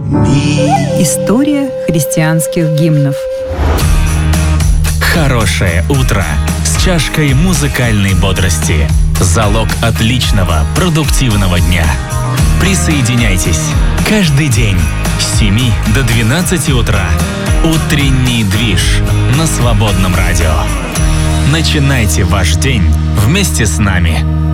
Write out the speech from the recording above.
История христианских гимнов. Хорошее утро с чашкой музыкальной бодрости. Залог отличного, продуктивного дня. Присоединяйтесь каждый день с 7 до 12 утра. Утренний движ на Свободном радио. Начинайте ваш день вместе с нами.